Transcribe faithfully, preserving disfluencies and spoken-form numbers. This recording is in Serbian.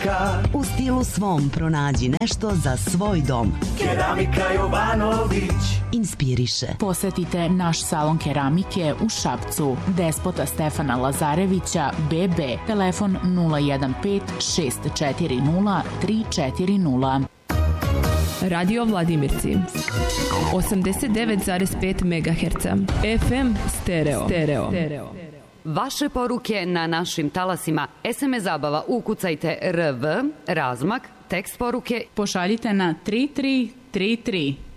keramika. U stilu svom pronađi nešto za svoj dom. Keramika Jovanović inspiriše. Posetite naš salon keramike u Šapcu. Despota Stefana Lazarevića, B B, telefon nula jedan pet šest četiri nula tri četiri nula. Radio Vladimirci osamdeset devet zarez pet megaherca, F M stereo. stereo. Vaše poruke na našim talasima. S M S zabava, ukucajte R V, razmak, tekst poruke. Pošaljite na tri tri tri tri.